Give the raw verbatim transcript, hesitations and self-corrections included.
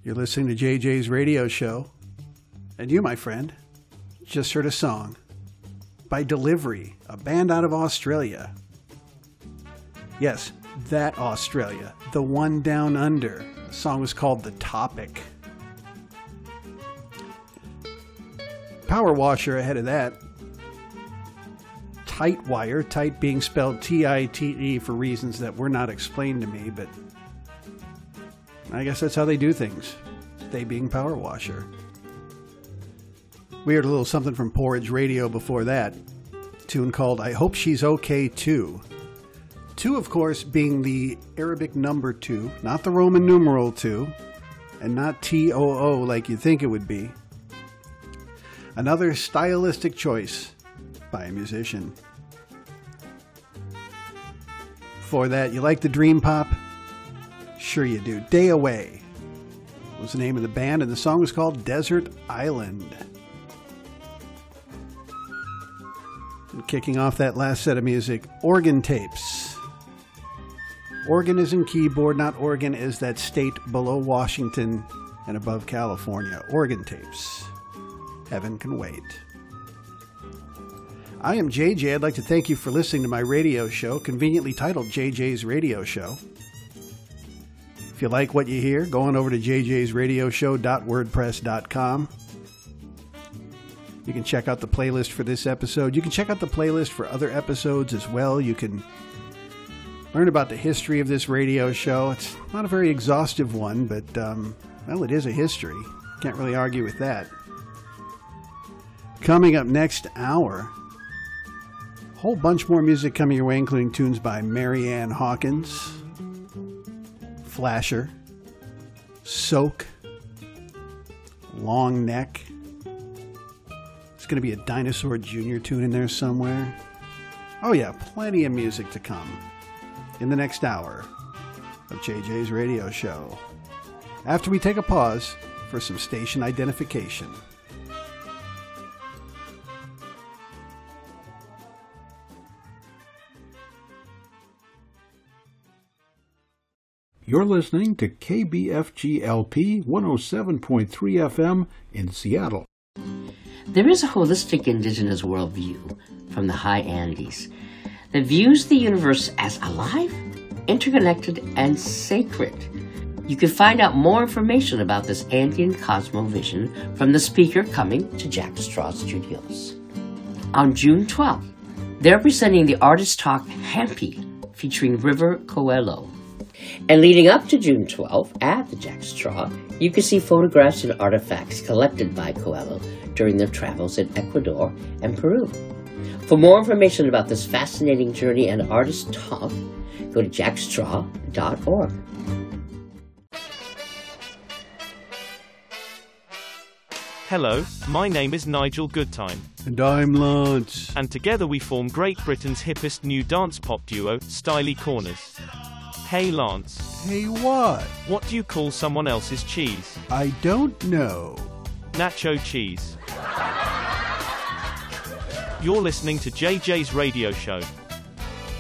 You're listening to J J's radio show, and you, my friend, just heard a song by Delivery, a band out of Australia. Yes, that Australia, the one down under. The song was called The Topic. Power Washer ahead of that. Tightwire, tight being spelled T I T E for reasons that were not explained to me, but I guess that's how they do things. They being Power Washer. We heard a little something from Porridge Radio before that. A tune called I Hope She's Okay Too. Two, of course, being the Arabic number two, not the Roman numeral two, and not T O O like you think it would be. Another stylistic choice by a musician. Before that, you like the Dream Pop? Sure you do. Day Away was the name of the band, and the song was called Desert Island. And kicking off that last set of music, Organ Tapes. Oregon is in keyboard, not Oregon is that state below Washington and above California. Organ Tapes. Heaven Can Wait. I am J J. I'd like to thank you for listening to my radio show, conveniently titled J J's Radio Show. If you like what you hear, go on over to j j's radio show dot wordpress dot com. You can check out the playlist for this episode. You can check out the playlist for other episodes as well. You can learn about the history of this radio show. It's not a very exhaustive one, but, um, well, it is a history. Can't really argue with that. Coming up next hour, a whole bunch more music coming your way, including tunes by Mary Ann Hawkins, Flasher, Soak, Long Neck. There's going to be a Dinosaur Junior tune in there somewhere. Oh yeah, plenty of music to come in the next hour of J J's radio show. After we take a pause for some station identification. You're listening to K B F G L P one oh seven point three F M in Seattle. There is a holistic indigenous worldview from the high Andes that views the universe as alive, interconnected, and sacred. You can find out more information about this Andean cosmovision from the speaker coming to Jack Straw Studios. On June twelfth, they're presenting the Artist Talk Hampi featuring River Coelho. And leading up to June twelfth at the Jack Straw, you can see photographs and artifacts collected by Coelho during their travels in Ecuador and Peru. For more information about this fascinating journey and artist talk, go to jack straw dot org. Hello, my name is Nigel Goodtime. And I'm Lance. And together we form Great Britain's hippest new dance pop duo, Styly Corners. Hey Lance. Hey what? What do you call someone else's cheese? I don't know. Nacho cheese. You're listening to J J's Radio Show.